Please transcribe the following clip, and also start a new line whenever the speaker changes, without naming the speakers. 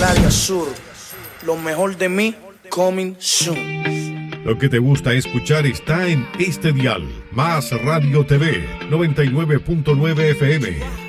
área sur. Lo mejor de mí, coming soon.
Lo que te gusta escuchar está en este dial. Más Radio TV, 99.9 FM.